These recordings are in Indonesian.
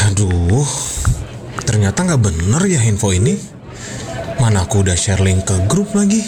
Aduh, ternyata nggak bener ya info ini. Mana aku udah share link ke grup lagi.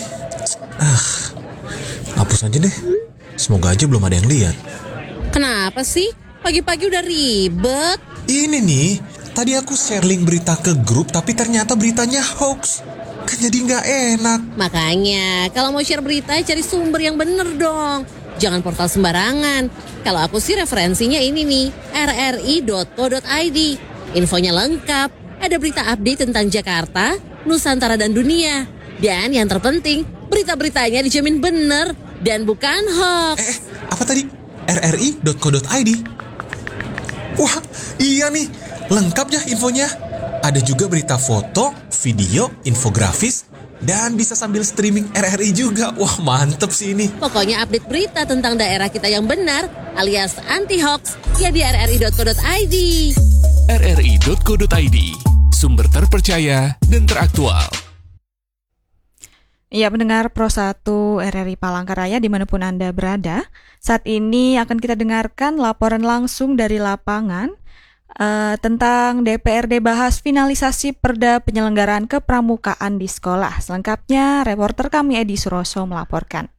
Hapus aja deh. Semoga aja belum ada yang lihat. Kenapa sih? Pagi-pagi udah ribet. Ini nih, tadi aku share link berita ke grup tapi ternyata beritanya hoax. Kan jadi nggak enak. Makanya, kalau mau share berita, cari sumber yang bener dong. Jangan portal sembarangan. Kalau aku sih referensinya ini nih, rri.co.id. Infonya lengkap, ada berita update tentang Jakarta, Nusantara dan dunia. Dan yang terpenting, berita-beritanya dijamin bener dan bukan hoax. Apa tadi? rri.co.id? Wah, iya nih, lengkap ya infonya. Ada juga berita foto, video, infografis, dan bisa sambil streaming RRI juga. Wah, mantep sih ini. Pokoknya update berita tentang daerah kita yang benar alias anti-hoax ya di rri.co.id. rri.co.id, sumber terpercaya dan teraktual. Ya, mendengar Pro 1 RRI Palangkaraya dimanapun Anda berada. Saat ini akan kita dengarkan laporan langsung dari lapangan tentang DPRD bahas finalisasi Perda penyelenggaraan kepramukaan di sekolah. Selengkapnya, reporter kami Edi Suroso melaporkan.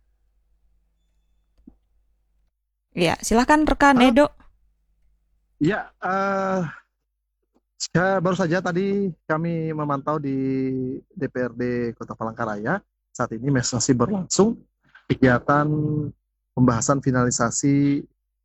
Ya, silakan rekan Edo. Ya, baru saja tadi kami memantau di DPRD Kota Palangkaraya. Saat ini masih berlangsung kegiatan pembahasan finalisasi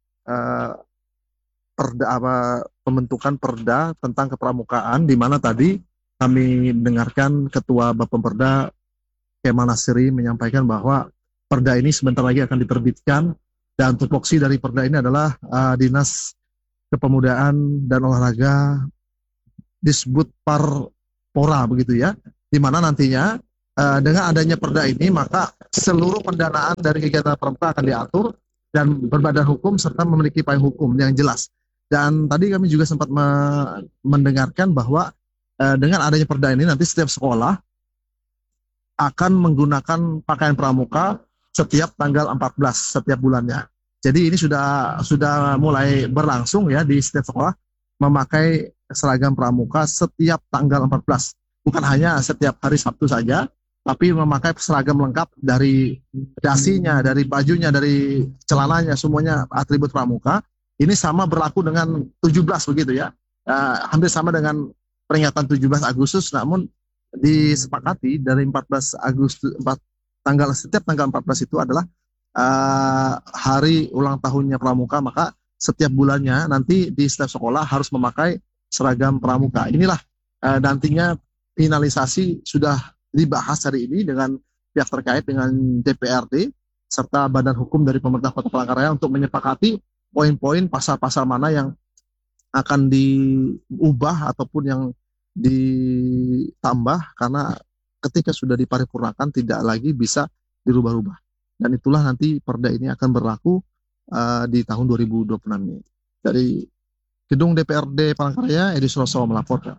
pembentukan perda tentang kepramukaan, di mana tadi kami mendengarkan Ketua Bapemperda Kemal Nasiri menyampaikan bahwa perda ini sebentar lagi akan diterbitkan, dan tupoksi dari perda ini adalah Dinas Kepemudaan dan Olahraga disebut Parpora begitu ya, di mana nantinya dengan adanya perda ini maka seluruh pendanaan dari kegiatan pramuka akan diatur dan berbadan hukum serta memiliki payung hukum yang jelas. Dan tadi kami juga sempat mendengarkan bahwa dengan adanya perda ini nanti setiap sekolah akan menggunakan pakaian pramuka setiap tanggal 14 setiap bulannya. Jadi ini sudah mulai berlangsung ya di setiap sekolah memakai seragam pramuka setiap tanggal 14. Bukan hanya setiap hari Sabtu saja, tapi memakai seragam lengkap dari dasinya, dari bajunya, dari celananya, semuanya atribut pramuka. Ini sama berlaku dengan 17 begitu ya. Hampir sama dengan peringatan 17 Agustus, namun disepakati dari 14 Agustus setiap tanggal 14 itu adalah hari ulang tahunnya pramuka, maka setiap bulannya nanti di setiap sekolah harus memakai seragam pramuka. Inilah nantinya finalisasi sudah dibahas hari ini dengan pihak terkait dengan DPRD serta badan hukum dari pemerintah Kota Palangkaraya untuk menyepakati poin-poin pasal-pasal mana yang akan diubah ataupun yang ditambah, karena ketika sudah diparipurnakan tidak lagi bisa dirubah-rubah. Dan itulah nanti perda ini akan berlaku di tahun 2026 ini. Dari gedung DPRD Palangkaraya, Edi Suroso melaporkan.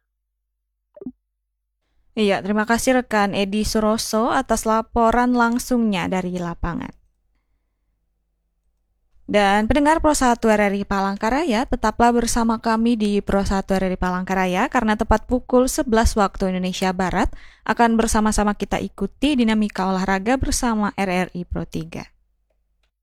Iya, terima kasih rekan Edi Suroso atas laporan langsungnya dari lapangan. Dan pendengar Pro 1 RRI Palangkaraya, tetaplah bersama kami di Pro 1 RRI Palangkaraya karena tepat pukul 11 waktu Indonesia Barat akan bersama-sama kita ikuti dinamika olahraga bersama RRI Pro 3.